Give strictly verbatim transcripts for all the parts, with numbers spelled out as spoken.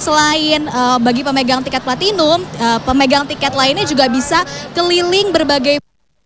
selain uh, bagi pemegang tiket platinum, uh, pemegang tiket lainnya juga bisa keliling berbagai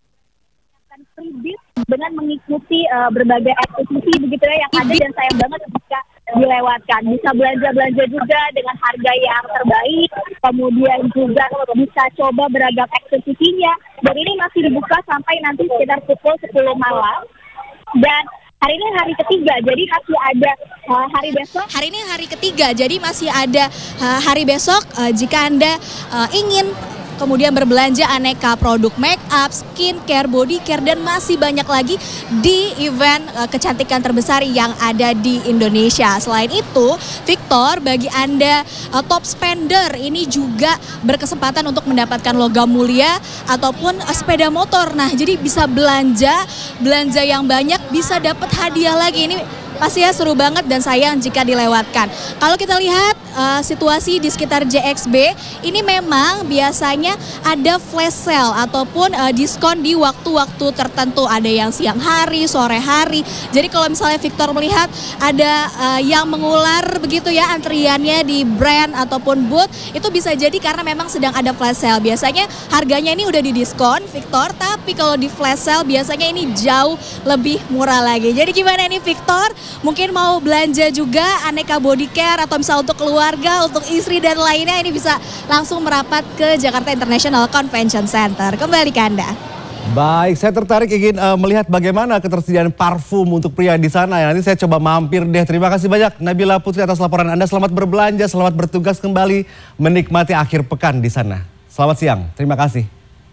dengan mengikuti uh, berbagai aktiviti begitu ya yang ada, dan sayang banget jika dilewatkan. Bisa belanja-belanja juga dengan harga yang terbaik, kemudian juga bisa coba beragam aktivitinya, dan ini masih dibuka sampai nanti sekitar pukul sepuluh malam. Dan hari ini hari ketiga, jadi masih ada uh, hari besok. Hari ini hari ketiga, jadi masih ada uh, hari besok. Uh, jika Anda uh, ingin kemudian berbelanja aneka produk make up, skincare, body care, dan masih banyak lagi di event uh, kecantikan terbesar yang ada di Indonesia. Selain itu, Victor, bagi Anda uh, top spender ini juga berkesempatan untuk mendapatkan logam mulia ataupun uh, sepeda motor. Nah, jadi bisa belanja, belanja yang banyak, bisa dapat hadiah lagi. Ini pasti ya seru banget dan sayang jika dilewatkan. Kalau kita lihat uh, situasi di sekitar J X B, ini memang biasanya ada flash sale ataupun uh, diskon di waktu-waktu tertentu. Ada yang siang hari, sore hari. Jadi kalau misalnya Victor melihat ada uh, yang mengular begitu ya antriannya di brand ataupun booth, itu bisa jadi karena memang sedang ada flash sale. Biasanya harganya ini udah didiskon, Victor, tapi kalau di flash sale biasanya ini jauh lebih murah lagi. Jadi gimana nih Victor? Mungkin mau belanja juga aneka body care atau misal untuk keluarga, untuk istri dan lainnya, ini bisa langsung merapat ke Jakarta International Convention Center. Kembali ke Anda. Baik, saya tertarik ingin uh, melihat bagaimana ketersediaan parfum untuk pria di sana ya. Nanti saya coba mampir deh. Terima kasih banyak Nabila Putri atas laporan Anda. Selamat berbelanja, selamat bertugas kembali, menikmati akhir pekan di sana. Selamat siang, terima kasih.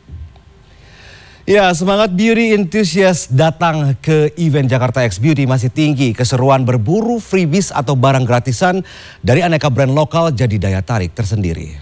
Ya, semangat beauty enthusiast datang ke event Jakarta X Beauty masih tinggi. Keseruan berburu freebies atau barang gratisan dari aneka brand lokal jadi daya tarik tersendiri.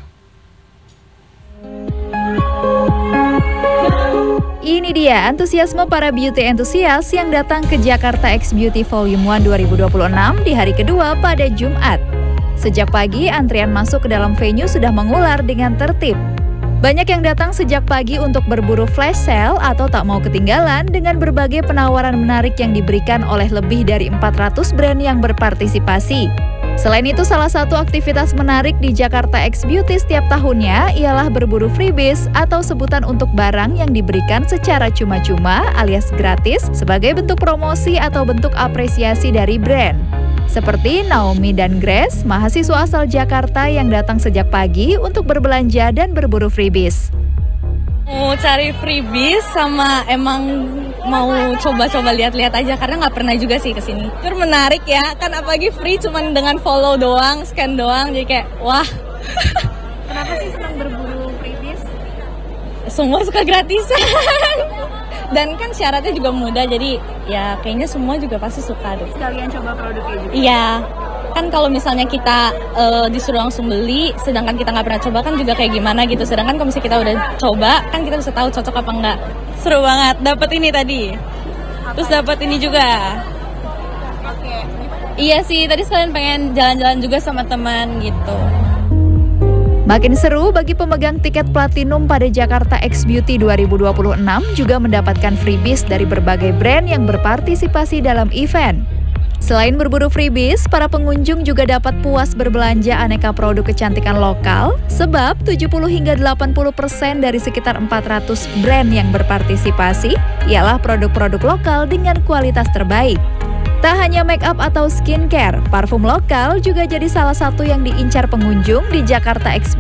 Ini dia antusiasme para beauty enthusiast yang datang ke Jakarta X Beauty Volume satu dua ribu dua puluh enam di hari kedua pada Jumat. Sejak pagi, antrian masuk ke dalam venue sudah mengular dengan tertib. Banyak yang datang sejak pagi untuk berburu flash sale atau tak mau ketinggalan dengan berbagai penawaran menarik yang diberikan oleh lebih dari empat ratus brand yang berpartisipasi. Selain itu, salah satu aktivitas menarik di Jakarta X Beauty setiap tahunnya ialah berburu freebies atau sebutan untuk barang yang diberikan secara cuma-cuma alias gratis sebagai bentuk promosi atau bentuk apresiasi dari brand. Seperti Naomi dan Grace, mahasiswa asal Jakarta yang datang sejak pagi untuk berbelanja dan berburu freebies. Mau cari freebies sama emang mau coba-coba lihat-lihat aja karena nggak pernah juga sih kesini. Itu menarik ya, kan apalagi free cuman dengan follow doang, scan doang, jadi kayak wah. Kenapa sih senang berburu freebies? Semua suka gratisan. Dan kan syaratnya juga mudah, jadi ya kayaknya semua juga pasti suka deh. Sekalian coba produknya juga? Iya, kan kalau misalnya kita uh, disuruh langsung beli, sedangkan kita nggak pernah coba kan juga kayak gimana gitu. Sedangkan kalau misalnya kita udah coba, kan kita bisa tahu cocok apa enggak. Seru banget, dapat ini tadi. Terus dapat ini juga. Oke. Iya sih, tadi sekalian pengen jalan-jalan juga sama teman gitu. Makin seru bagi pemegang tiket platinum pada Jakarta X Beauty dua ribu dua puluh enam juga mendapatkan freebies dari berbagai brand yang berpartisipasi dalam event. Selain berburu freebies, para pengunjung juga dapat puas berbelanja aneka produk kecantikan lokal sebab tujuh puluh hingga delapan puluh persen dari sekitar empat ratus brand yang berpartisipasi ialah produk-produk lokal dengan kualitas terbaik. Tak hanya make up atau skincare, parfum lokal juga jadi salah satu yang diincar pengunjung di Jakarta X